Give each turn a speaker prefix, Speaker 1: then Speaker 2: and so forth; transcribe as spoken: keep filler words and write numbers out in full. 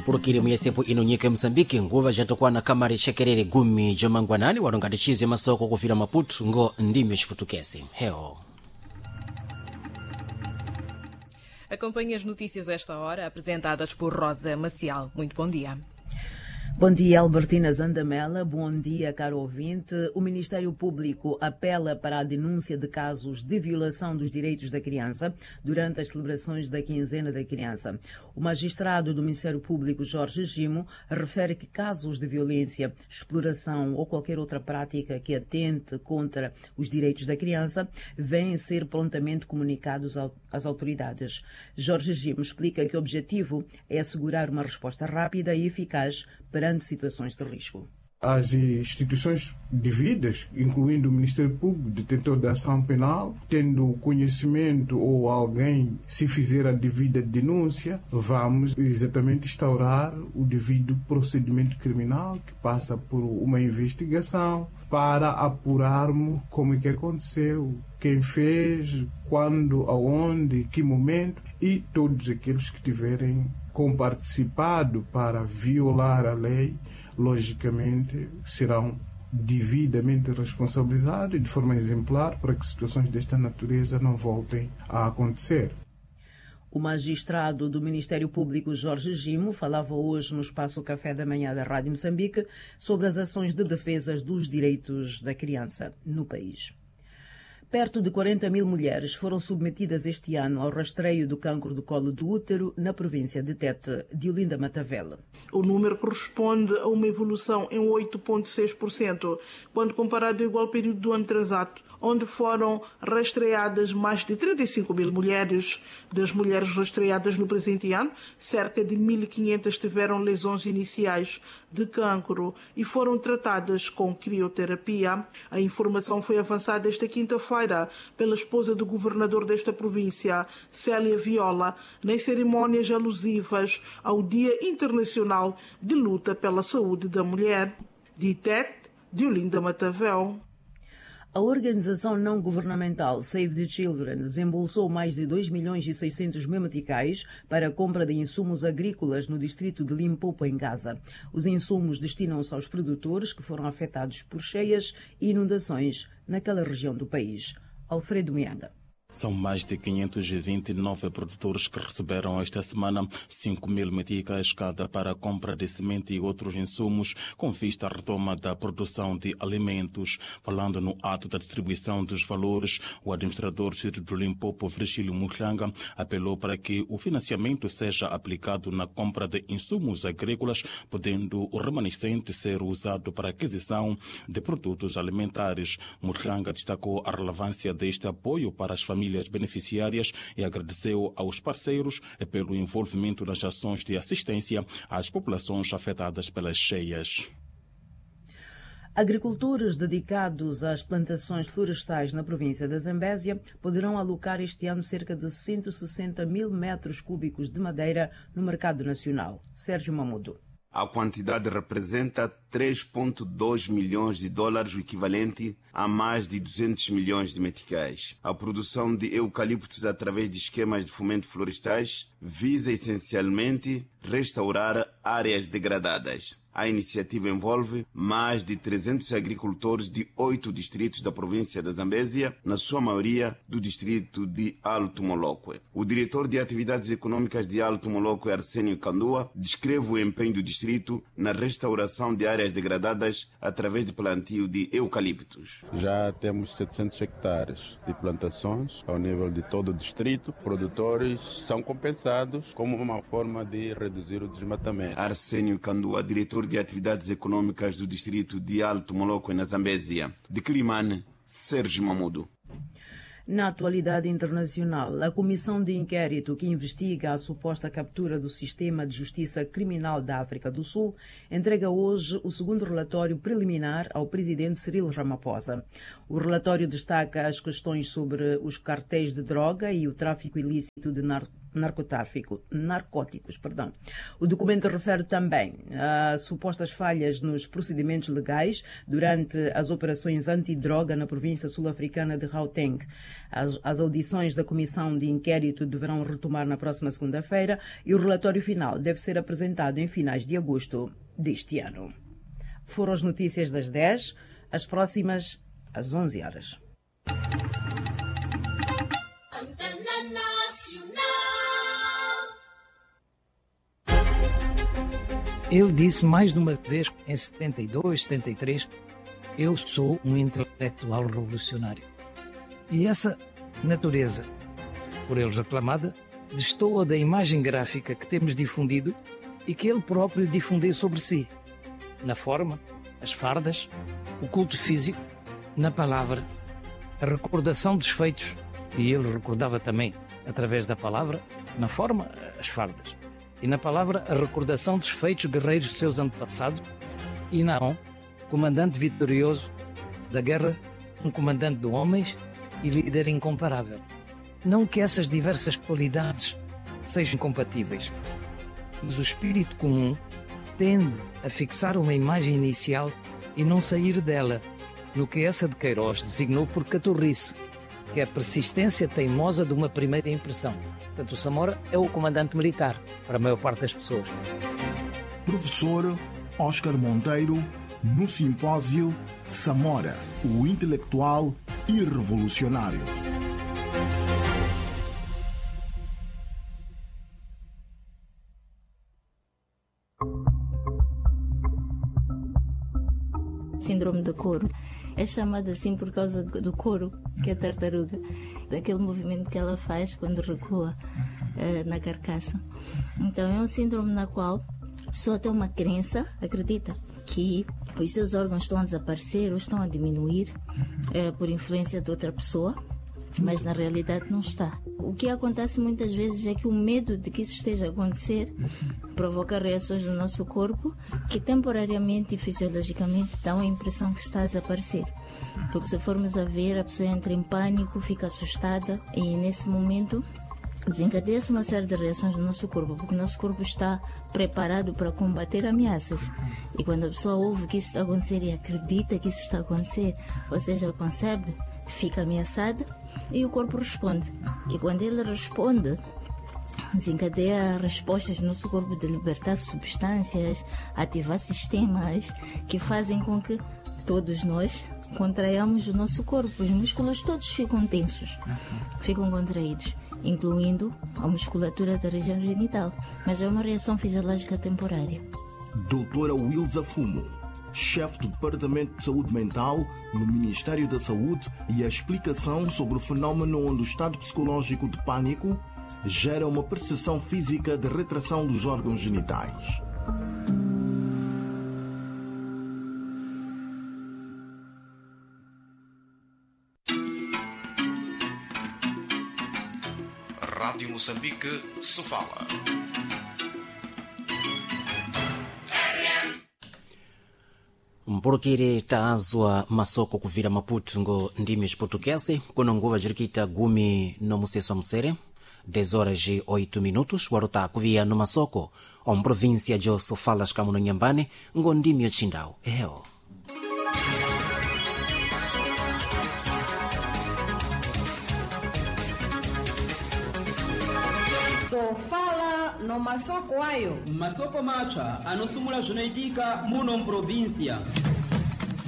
Speaker 1: purukiri muyesepo inonyika Mozambique nguva jatokwa na kamari chekerere gumi jomangwanani walongatichize masoko kufira Maputo ngo ndimi chifutukesi heo.
Speaker 2: Acompanhe as notícias a esta hora, apresentadas por Rosa Maciel. Muito bom dia.
Speaker 3: Bom dia, Albertina Zandamela. Bom dia, caro ouvinte. O Ministério Público apela para a denúncia de casos de violação dos direitos da criança durante as celebrações da quinzena da criança. O magistrado do Ministério Público, Jorge Gimo, refere que casos de violência, exploração ou qualquer outra prática que atente contra os direitos da criança vêm ser prontamente comunicados às autoridades. Jorge Gimo explica que o objetivo é assegurar uma resposta rápida e eficaz perante situações de risco.
Speaker 4: As instituições devidas, incluindo o Ministério Público, detentor da ação penal, tendo conhecimento ou alguém se fizer a devida denúncia, vamos exatamente instaurar o devido procedimento criminal que passa por uma investigação para apurarmos como é que aconteceu, quem fez, quando, aonde, que momento e todos aqueles que tiverem comparticipado para violar a lei, logicamente serão devidamente responsabilizados de forma exemplar para que situações desta natureza não voltem a acontecer.
Speaker 3: O magistrado do Ministério Público, Jorge Gimo, falava hoje no Espaço Café da Manhã da Rádio Moçambique sobre as ações de defesa dos direitos da criança no país. Perto de quarenta mil mulheres foram submetidas este ano ao rastreio do cancro do colo do útero na província de Tete, de Olinda Matavele.
Speaker 5: O número corresponde a uma evolução em oito vírgula seis por cento, quando comparado ao igual período do ano transato, onde foram rastreadas mais de trinta e cinco mil mulheres. Das mulheres rastreadas no presente ano, cerca de mil e quinhentas tiveram lesões iniciais de cancro e foram tratadas com crioterapia. A informação foi avançada esta quinta-feira pela esposa do governador desta província, Célia Viola, nas cerimónias alusivas ao Dia Internacional de Luta pela Saúde da Mulher. De Tete, de Olinda Matavele.
Speaker 3: A organização não-governamental Save the Children desembolsou mais de dois milhões e seiscentos mil meticais para a compra de insumos agrícolas no distrito de Limpopo, em Gaza. Os insumos destinam-se aos produtores que foram afetados por cheias e inundações naquela região do país. Alfredo Mianga.
Speaker 6: São mais de quinhentos e vinte e nove produtores que receberam esta semana cinco mil meticais cada para a compra de semente e outros insumos com vista à retoma da produção de alimentos. Falando no ato da distribuição dos valores, o administrador do Limpopo, Virgílio Muhlanga, apelou para que o financiamento seja aplicado na compra de insumos agrícolas, podendo o remanescente ser usado para a aquisição de produtos alimentares. Muhlanga destacou a relevância deste apoio para as famílias famílias beneficiárias e agradeceu aos parceiros pelo envolvimento nas ações de assistência às populações afetadas pelas cheias.
Speaker 3: Agricultores dedicados às plantações florestais na província da Zambésia poderão alocar este ano cerca de cento e sessenta mil metros cúbicos de madeira no mercado nacional. Sérgio Mamudo.
Speaker 7: A quantidade representa três vírgula dois milhões de dólares, o equivalente a mais de duzentos milhões de meticais. A produção de eucaliptos através de esquemas de fomento florestais visa essencialmente restaurar áreas degradadas. A iniciativa envolve mais de trezentos agricultores de oito distritos da província da Zambésia, na sua maioria do distrito de Alto Molokwe. O diretor de atividades econômicas de Alto Molokwe, Arsénio Kandua, descreve o empenho do distrito na restauração de áreas degradadas através de plantio de eucaliptos.
Speaker 8: Já temos setecentos hectares de plantações ao nível de todo o distrito. Produtores são compensados como uma forma de reduzir o desmatamento.
Speaker 7: Arsénio Kandua, diretor de atividades econômicas do distrito de Alto Molokwe, na Zambésia. De Quilimane, Sérgio Mamudo.
Speaker 3: Na atualidade internacional, a Comissão de Inquérito que investiga a suposta captura do Sistema de Justiça Criminal da África do Sul entrega hoje o segundo relatório preliminar ao presidente Cyril Ramaphosa. O relatório destaca as questões sobre os cartéis de droga e o tráfico ilícito de nar narcotráfico, narcóticos. Perdão. O documento refere também a supostas falhas nos procedimentos legais durante as operações antidroga na província sul-africana de Gauteng. As, as audições da comissão de inquérito deverão retomar na próxima segunda-feira e o relatório final deve ser apresentado em finais de agosto deste ano. Foram as notícias das dez, as próximas às onze horas.
Speaker 9: Ele disse mais de uma vez, em setenta e dois, setenta e três, eu sou um intelectual revolucionário. E essa natureza, por eles aclamada, destoa da imagem gráfica que temos difundido e que ele próprio difundiu sobre si, na forma, as fardas, o culto físico, na palavra, a recordação dos feitos, e ele recordava também, através da palavra, na forma, as fardas, e na palavra, a recordação dos feitos guerreiros de seus antepassados, e Naon, comandante vitorioso da guerra, um comandante de homens e líder incomparável. Não que essas diversas qualidades sejam compatíveis, mas o espírito comum tende a fixar uma imagem inicial e não sair dela, no que essa de Queiroz designou por caturrice, que é a persistência teimosa de uma primeira impressão. Portanto, o Samora é o comandante militar, para a maior parte das pessoas.
Speaker 10: Professor Oscar Monteiro, no simpósio Samora, o intelectual e revolucionário.
Speaker 11: Síndrome do couro. É chamada assim por causa do couro, que é a tartaruga, daquele movimento que ela faz quando recua uh, na carcaça. Então é um síndrome na qual a pessoa tem uma crença, acredita, que os seus órgãos estão a desaparecer ou estão a diminuir uh, por influência de outra pessoa, mas na realidade não está. O que acontece muitas vezes é que o medo de que isso esteja a acontecer provoca reações no nosso corpo que temporariamente e fisiologicamente dão a impressão que está a desaparecer. Porque se formos a ver, a pessoa entra em pânico, fica assustada e nesse momento desencadeia-se uma série de reações no nosso corpo, porque o nosso corpo está preparado para combater ameaças. E quando a pessoa ouve que isso está a acontecer e acredita que isso está a acontecer, ou seja, concebe, fica ameaçada e o corpo responde. E quando ele responde, desencadeia respostas no nosso corpo de libertar substâncias, ativar sistemas que fazem com que todos nós contraiamos o nosso corpo. Os músculos todos ficam tensos, ficam contraídos, incluindo a musculatura da região genital. Mas é uma reação fisiológica temporária.
Speaker 10: Doutora Wilza Fumo, chefe do Departamento de Saúde Mental no Ministério da Saúde, e a explicação sobre o fenómeno onde o estado psicológico de pânico gera uma percepção física de retração dos órgãos genitais.
Speaker 12: Rádio Moçambique, Sofala.
Speaker 1: mpulukire taazwa masoko kuvira maputo ngo ndimi portuguese kuno nguva jirikita gumi no museso a musere dez horas e oito minutos warota kuvia no masoko om província de Sofala xikamu no Nhambane ngo ndimi ochindawu eho.
Speaker 13: Sofala no masoko ayo
Speaker 14: masoko macha anosumula zvinaitika muno muprovinsia.